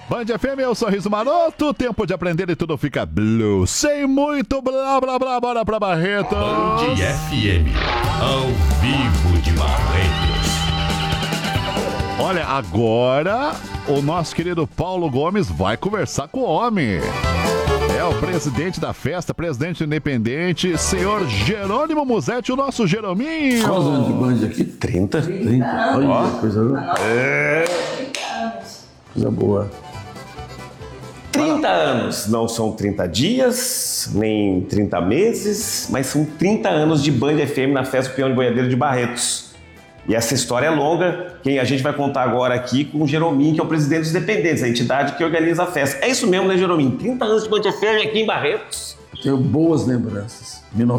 Band FM é o sorriso maroto, tempo de aprender e tudo fica blue. Sem muito blá blá blá, bora pra Barretos. Band FM, ao vivo de Barretos. Olha, agora o nosso querido Paulo Gomes vai conversar com o homem. É o presidente da festa, presidente independente, senhor Jerônimo Musetti, o nosso Jerominho. Quantos anos de Band aqui? 30. Olha, coisa boa. Coisa boa. 30 anos, não são 30 dias, nem 30 meses, mas são 30 anos de Band FM na Festa do Peão de Boiadeiro de Barretos. E essa história é longa, quem a gente vai contar agora aqui com o Jerominho, que é o presidente dos dependentes, a entidade que organiza a festa. É isso mesmo, né, Jerominho? 30 anos de Band FM aqui em Barretos. Tenho boas lembranças.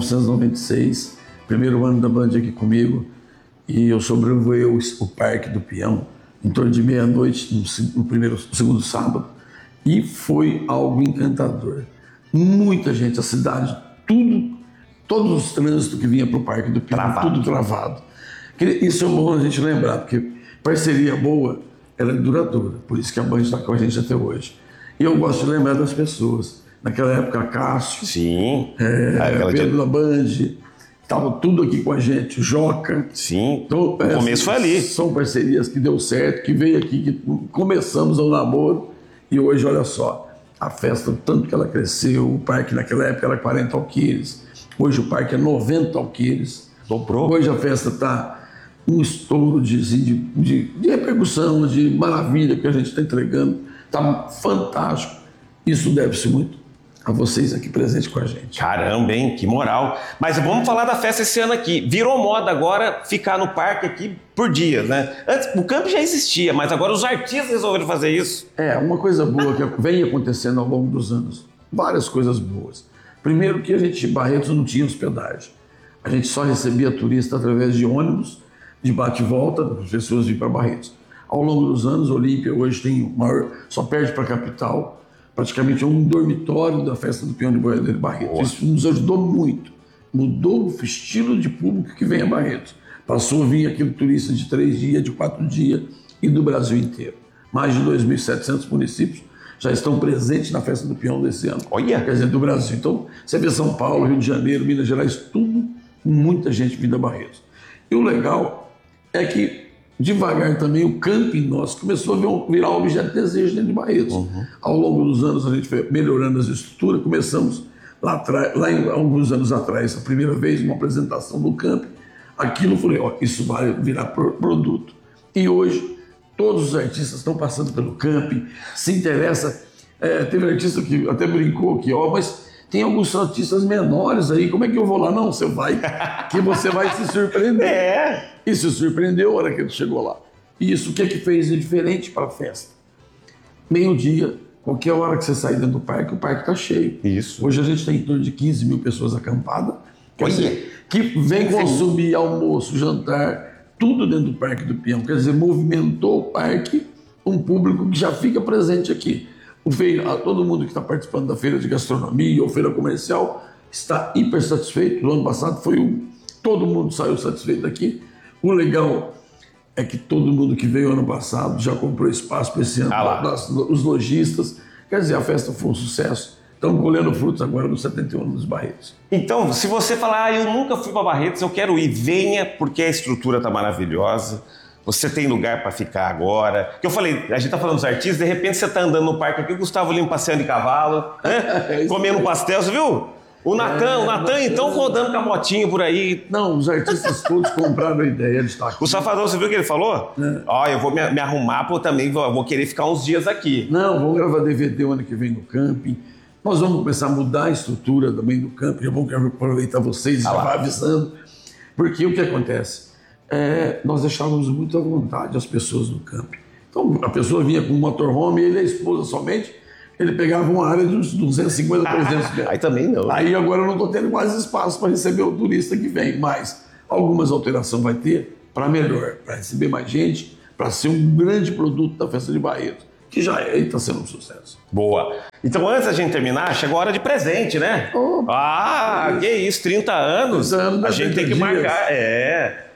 1996, primeiro ano da Band aqui comigo, e eu sobrevoei o Parque do Peão em torno de meia-noite, no segundo sábado. E foi algo encantador. Muita gente, a cidade, todos os trânsitos que vinha para o Parque do Peão, tudo travado. Isso é bom a gente lembrar, porque parceria boa, ela é duradoura. Por isso que a Band está com a gente até hoje. E eu gosto de lembrar das pessoas. Naquela época, Cássio, Sim. Pedro da Band, estava tudo aqui com a gente, o Joca. Sim, então, o começo foi ali. São parcerias que deu certo, que veio aqui, que começamos o namoro. E hoje, olha só, a festa, tanto que ela cresceu, o parque naquela época era 40 alqueires, hoje o parque é 90 alqueires. Dobrou. Hoje a festa está um estouro de repercussão, de maravilha que a gente está entregando, está fantástico. Isso deve-se muito a vocês aqui presentes com a gente. Caramba, hein? Que moral. Mas vamos falar da festa esse ano aqui. Virou moda agora ficar no parque aqui por dias, né? Antes, o campo já existia, mas agora os artistas resolveram fazer isso. Uma coisa boa que vem acontecendo ao longo dos anos. Várias coisas boas. Primeiro que a gente, Barretos, não tinha hospedagem. A gente só recebia turista através de ônibus, de bate e volta, as pessoas vinham para Barretos. Ao longo dos anos, Olímpia hoje tem o maior, só perde para a capital. Praticamente é um dormitório da Festa do Peão de Boiadeiro de Barretos. Boa. Isso nos ajudou muito. Mudou o estilo de público que vem a Barretos. Passou a vir aquele turista de 3 dias, de 4 dias e do Brasil inteiro. Mais de 2.700 municípios já estão presentes na Festa do Peão desse ano. Olha! Quer dizer, do Brasil. Então, você vê São Paulo, Rio de Janeiro, Minas Gerais, tudo, muita gente vindo a Barretos. E o legal é que devagar também o camping nosso começou a virar um objeto de desejo dentro de Barretos. Ao longo dos anos a gente foi melhorando as estruturas, começamos lá alguns anos atrás, a primeira vez, uma apresentação do camping, aquilo eu falei, isso vai virar produto. E hoje todos os artistas estão passando pelo camping, se interessa, teve artista que até brincou aqui, mas tem alguns artistas menores aí, como é que eu vou lá? Não, você vai, que você vai se surpreender. E se surpreendeu a hora que ele chegou lá. E isso, o que é que fez de diferente para a festa? Meio-dia, qualquer hora que você sair dentro do parque, o parque está cheio. Isso. Hoje a gente tem em torno de 15 mil pessoas acampadas, quer dizer, que vem consumir almoço, jantar, tudo dentro do Parque do Peão. Quer dizer, movimentou o parque, um público que já fica presente aqui. Todo mundo que está participando da feira de gastronomia ou feira comercial está hiper satisfeito. No ano passado todo mundo saiu satisfeito daqui. O legal é que todo mundo que veio ano passado já comprou espaço para esse ano, os lojistas. Quer dizer, a festa foi um sucesso. Estamos colhendo frutos agora nos 71 anos dos Barretos. Então, se você falar, eu nunca fui para Barretos, eu quero ir, venha, porque a estrutura está maravilhosa. Você tem lugar para ficar agora. Que eu falei, a gente tá falando dos artistas, de repente você tá andando no parque aqui, o Gustavo Lima passeando de cavalo, né? Comendo um pastel, você viu? O Natan, então, rodando com a motinha por aí. Não, os artistas todos compraram a ideia de estar aqui. O Safadão, você viu o que ele falou? Eu vou me arrumar, também vou querer ficar uns dias aqui. Não, vamos gravar DVD o ano que vem no camping. Nós vamos começar a mudar a estrutura também do camping. Já vamos aproveitar vocês e já vai avisando. Porque o que acontece? Nós deixávamos muito à vontade as pessoas no camping. Então, a pessoa vinha com um motorhome, ele e a esposa somente, ele pegava uma área de uns 250, 300 metros. Aí também não. Aí agora eu não estou tendo mais espaço para receber o turista que vem, mas algumas alterações vai ter para melhor, para receber mais gente, para ser um grande produto da Festa de Barretos, que já está sendo um sucesso. Boa. Então, antes da gente terminar, chegou a hora de presente, né? Que isso, 30 anos. 30 anos a gente tem que marcar.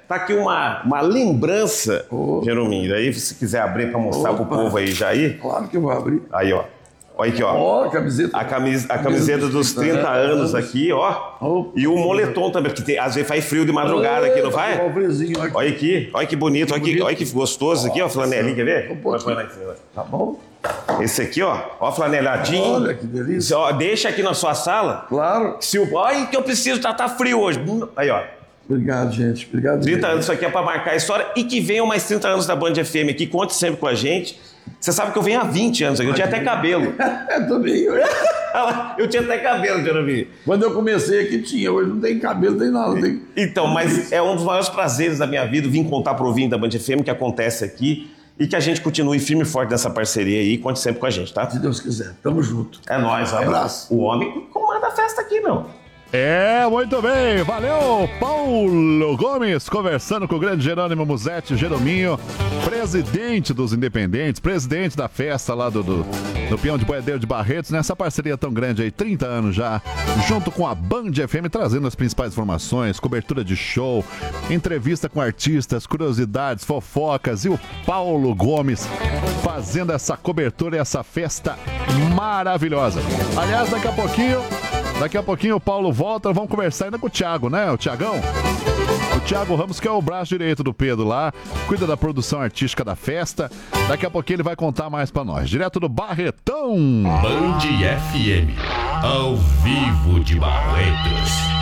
Tá aqui uma lembrança, Jerominho. Aí, se quiser abrir para mostrar pro povo aí, Jair. Claro que eu vou abrir. Aí, ó. Olha aqui, ó. Ó, a camiseta. A camiseta dos 30 anos aqui, ó. E o moletom também, porque às vezes faz frio de madrugada aqui, não faz? Olha aqui, olha que bonito, olha que gostoso aqui, ó, flanelinha, quer ver? Tá bom? Esse aqui, ó flaneladinho. Olha que delícia. Ó, deixa aqui na sua sala. Claro. Olha que eu preciso, tá frio hoje. Aí, ó. Obrigado, gente. Obrigado. 30 anos, isso aqui é para marcar a história. E que venham mais 30 anos da Band FM aqui, conte sempre com a gente. Você sabe que eu venho há 20 anos aqui, eu tinha até cabelo. Eu também. Eu tinha até cabelo, Jerominho. Quando eu comecei aqui tinha, hoje não tem cabelo, não tem nada. Não tem... Então, mas é um dos maiores prazeres da minha vida vir contar pro ouvinte da Band FM que acontece aqui e que a gente continue firme e forte nessa parceria aí e conte sempre com a gente, tá? Se Deus quiser. Tamo junto. É nóis, abraço. O homem comanda a festa aqui, meu. Muito bem, valeu, Paulo Gomes, conversando com o grande Jerônimo Musetti, Jerominho, presidente dos Independentes, presidente da festa lá do Peão de Boiadeiro de Barretos, nessa parceria tão grande aí, 30 anos já, junto com a Band FM, trazendo as principais informações, cobertura de show, entrevista com artistas, curiosidades, fofocas, e o Paulo Gomes fazendo essa cobertura e essa festa maravilhosa. Aliás, daqui a pouquinho o Paulo volta, vamos conversar ainda com o Thiago, né? O Thiagão? O Thiago Ramos, que é o braço direito do Pedro lá, cuida da produção artística da festa. Daqui a pouquinho ele vai contar mais pra nós. Direto do Barretão. Band FM, ao vivo de Barretos.